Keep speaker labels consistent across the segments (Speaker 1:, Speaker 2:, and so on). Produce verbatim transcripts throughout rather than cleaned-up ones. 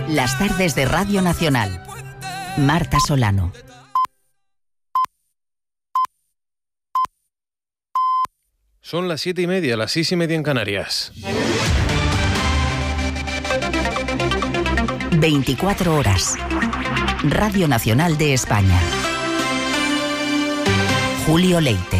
Speaker 1: Las tardes de Radio Nacional. Marta Solano.
Speaker 2: Son las siete y media, las seis y media en Canarias.
Speaker 1: veinticuatro horas. Radio Nacional de España. Julio Leite.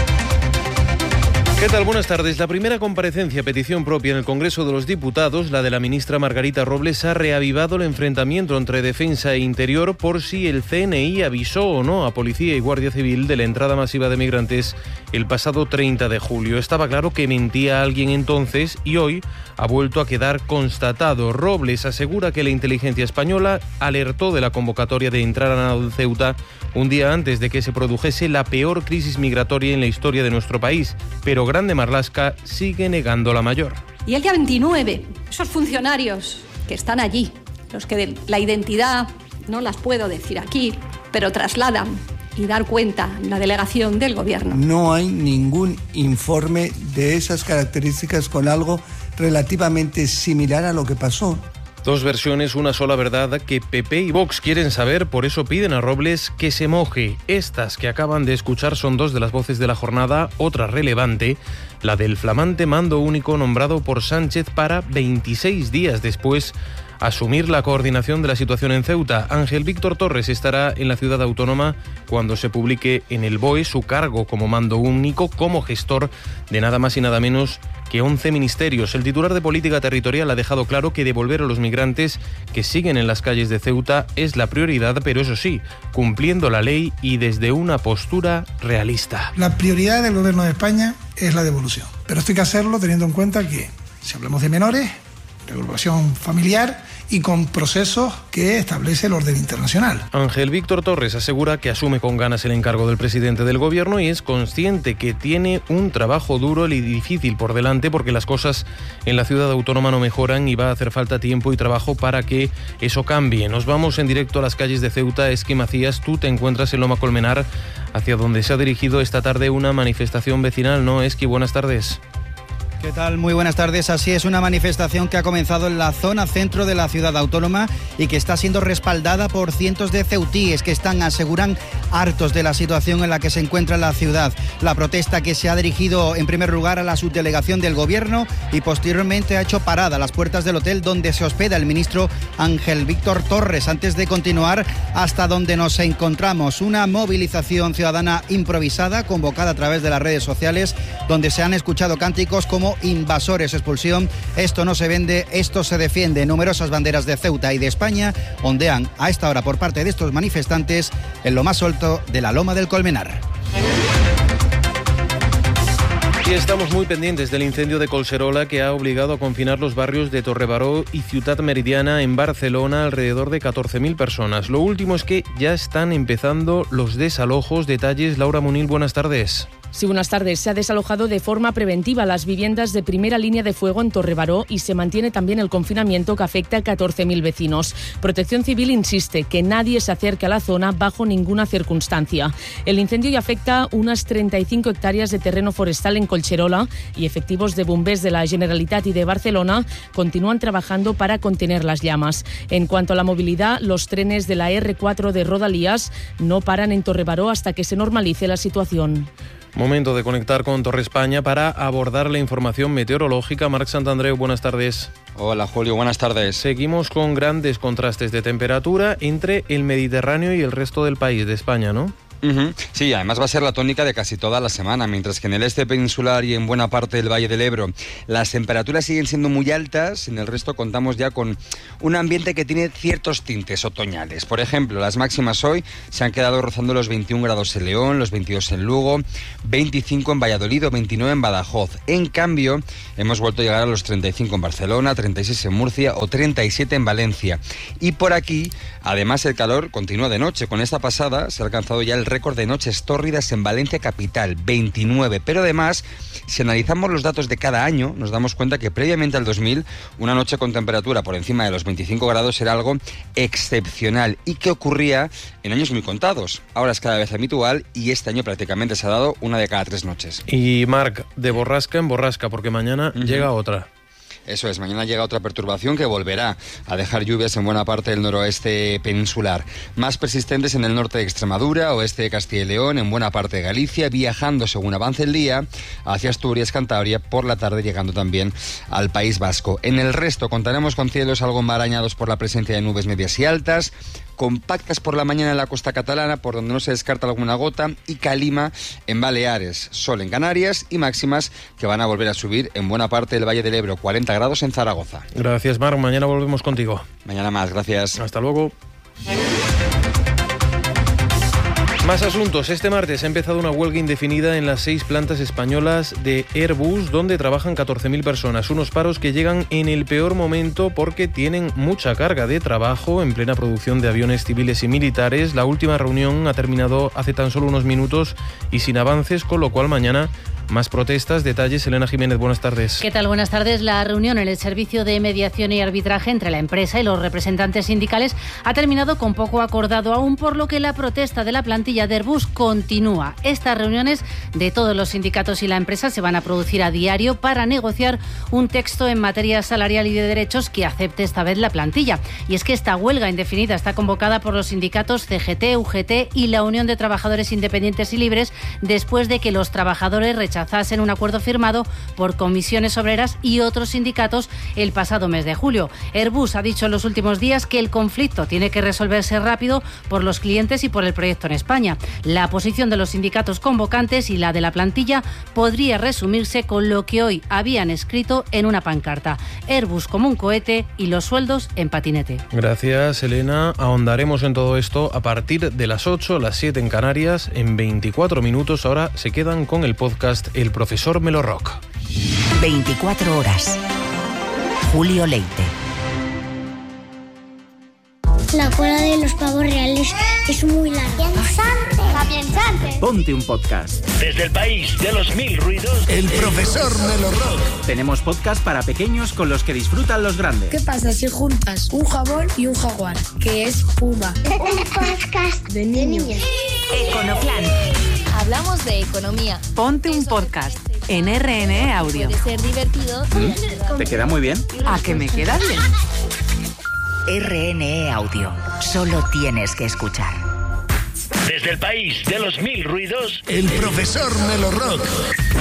Speaker 2: ¿Qué tal? Buenas tardes. La primera comparecencia a petición propia en el Congreso de los Diputados, la de la ministra Margarita Robles, ha reavivado el enfrentamiento entre Defensa e Interior por si el C N I avisó o no a Policía y Guardia Civil de la entrada masiva de migrantes el pasado treinta de julio. Estaba claro que mentía alguien entonces y hoy ha vuelto a quedar constatado. Robles asegura que la inteligencia española alertó de la convocatoria de entrar a Ceuta un día antes de que se produjese la peor crisis migratoria en la historia de nuestro país, pero Grande Marlaska sigue negando la mayor.
Speaker 3: Y el día veintinueve, esos funcionarios que están allí, los que de la identidad no las puedo decir aquí, pero trasladan y dar cuenta en la delegación del gobierno.
Speaker 4: No hay ningún informe de esas características con algo relativamente similar a lo que pasó.
Speaker 2: Dos versiones, una sola verdad que P P y Vox quieren saber, por eso piden a Robles que se moje. Estas que acaban de escuchar son dos de las voces de la jornada, otra relevante, la del flamante mando único nombrado por Sánchez para veintiséis días después asumir la coordinación de la situación en Ceuta. Ángel Víctor Torres estará en la ciudad autónoma cuando se publique en el B O E su cargo como mando único, como gestor de nada más y nada menos que once ministerios. El titular de Política Territorial ha dejado claro que devolver a los migrantes que siguen en las calles de Ceuta es la prioridad, pero eso sí, cumpliendo la ley y desde una postura realista.
Speaker 5: La prioridad del Gobierno de España es la devolución, pero esto hay que hacerlo teniendo en cuenta que, si hablamos de menores, regulación familiar y con procesos que establece el orden internacional.
Speaker 2: Ángel Víctor Torres asegura que asume con ganas el encargo del presidente del gobierno y es consciente que tiene un trabajo duro y difícil por delante porque las cosas en la ciudad autónoma no mejoran y va a hacer falta tiempo y trabajo para que eso cambie. Nos vamos en directo a las calles de Ceuta. Esqui Macías, tú te encuentras en Loma Colmenar, hacia donde se ha dirigido esta tarde una manifestación vecinal, ¿no? Esqui, buenas tardes.
Speaker 6: ¿Qué tal? Muy buenas tardes. Así es, una manifestación que ha comenzado en la zona centro de la ciudad autónoma y que está siendo respaldada por cientos de ceutíes que están, aseguran, hartos de la situación en la que se encuentra la ciudad. La protesta que se ha dirigido en primer lugar a la subdelegación del gobierno y posteriormente ha hecho parada a las puertas del hotel donde se hospeda el ministro Ángel Víctor Torres antes de continuar hasta donde nos encontramos. Una movilización ciudadana improvisada convocada a través de las redes sociales donde se han escuchado cánticos como invasores, expulsión, esto no se vende, esto se defiende. Numerosas banderas de Ceuta y de España ondean a esta hora por parte de estos manifestantes en lo más alto de la Loma del Colmenar.
Speaker 2: Y estamos muy pendientes del incendio de Collserola que ha obligado a confinar los barrios de Torrebaró y Ciutat Meridiana en Barcelona, alrededor de catorce mil personas. Lo último es que ya están empezando los desalojos. Detalles, Laura Munil, buenas tardes.
Speaker 7: Sí, buenas tardes. Se ha desalojado de forma preventiva las viviendas de primera línea de fuego en Torrebaró y se mantiene también el confinamiento que afecta a catorce mil vecinos. Protección Civil insiste que nadie se acerque a la zona bajo ninguna circunstancia. El incendio ya afecta unas treinta y cinco hectáreas de terreno forestal en Collserola y efectivos de bombers de la Generalitat y de Barcelona continúan trabajando para contener las llamas. En cuanto a la movilidad, los trenes de la erre cuatro de Rodalías no paran en Torrebaró hasta que se normalice la situación.
Speaker 2: Momento de conectar con Torre España para abordar la información meteorológica. Marc Santandreu, buenas tardes.
Speaker 8: Hola Julio, buenas tardes.
Speaker 2: Seguimos con grandes contrastes de temperatura entre el Mediterráneo y el resto del país de España, ¿no?
Speaker 8: Uh-huh. Sí, además va a ser la tónica de casi toda la semana, mientras que en el este peninsular y en buena parte del Valle del Ebro las temperaturas siguen siendo muy altas. En el resto contamos ya con un ambiente que tiene ciertos tintes otoñales. Por ejemplo, las máximas hoy se han quedado rozando los veintiún grados en León, los veintidós en Lugo, veinticinco en Valladolid o veintinueve en Badajoz. En cambio, hemos vuelto a llegar a los treinta y cinco en Barcelona, treinta y seis en Murcia o treinta y siete en Valencia. Y por aquí, además, el calor continúa de noche. Con esta pasada se ha alcanzado ya el récord de noches tórridas en Valencia capital, veintinueve. Pero además, si analizamos los datos de cada año, nos damos cuenta que previamente al dos mil, una noche con temperatura por encima de los veinticinco grados era algo excepcional y que ocurría en años muy contados. Ahora es cada vez habitual y este año prácticamente se ha dado una de cada tres noches.
Speaker 2: Y Marc, de borrasca en borrasca, porque mañana uh-huh. llega otra.
Speaker 8: Eso es, mañana llega otra perturbación que volverá a dejar lluvias en buena parte del noroeste peninsular. Más persistentes en el norte de Extremadura, oeste de Castilla y León, en buena parte de Galicia, viajando según avance el día hacia Asturias, Cantabria, por la tarde llegando también al País Vasco. En el resto contaremos con cielos algo embarañados por la presencia de nubes medias y altas, compactas por la mañana en la costa catalana, por donde no se descarta alguna gota, y calima en Baleares, sol en Canarias y máximas que van a volver a subir en buena parte del Valle del Ebro, cuarenta grados en Zaragoza.
Speaker 2: Gracias, Marc. Mañana volvemos contigo.
Speaker 8: Mañana más, gracias.
Speaker 2: Hasta luego. Más asuntos. Este martes ha empezado una huelga indefinida en las seis plantas españolas de Airbus, donde trabajan catorce mil personas. Unos paros que llegan en el peor momento porque tienen mucha carga de trabajo en plena producción de aviones civiles y militares. La última reunión ha terminado hace tan solo unos minutos y sin avances, con lo cual mañana más protestas. Detalles, Elena Jiménez, buenas tardes.
Speaker 9: ¿Qué tal? Buenas tardes. La reunión en el Servicio de Mediación y Arbitraje entre la empresa y los representantes sindicales ha terminado con poco acordado aún, por lo que la protesta de la plantilla de Airbus continúa. Estas reuniones de todos los sindicatos y la empresa se van a producir a diario para negociar un texto en materia salarial y de derechos que acepte esta vez la plantilla. Y es que esta huelga indefinida está convocada por los sindicatos C G T, U G T y la Unión de Trabajadores Independientes y Libres, después de que los trabajadores rechazasen un acuerdo firmado por comisiones obreras y otros sindicatos el pasado mes de julio. Airbus ha dicho en los últimos días que el conflicto tiene que resolverse rápido por los clientes y por el proyecto en España. La posición de los sindicatos convocantes y la de la plantilla podría resumirse con lo que hoy habían escrito en una pancarta: Airbus como un cohete y los sueldos en patinete.
Speaker 2: Gracias, Elena. Ahondaremos en todo esto a partir de las ocho, las siete en Canarias, en veinticuatro minutos. Ahora se quedan con el podcast El Profesor Melorrock.
Speaker 1: veinticuatro horas. Julio Leite.
Speaker 10: La cola de los pavos reales es muy larga.
Speaker 11: ¡Piensante! Ponte un podcast.
Speaker 12: Desde el país de los mil ruidos,
Speaker 13: El Profesor Melorrock.
Speaker 11: Tenemos podcast para pequeños con los que disfrutan los grandes.
Speaker 14: ¿Qué pasa si juntas un jabón y un jaguar? Que es Puma.
Speaker 10: Un podcast de niños.
Speaker 15: Econoplan. Hablamos de economía.
Speaker 16: Ponte un podcast en R N E Audio.
Speaker 15: Puede ser divertido.
Speaker 11: ¿Mm? ¿Te queda muy bien?
Speaker 16: ¿A que me queda bien?
Speaker 1: R N E Audio. Solo tienes que escuchar.
Speaker 12: Desde el país de los mil ruidos,
Speaker 13: El Profesor Melorrock.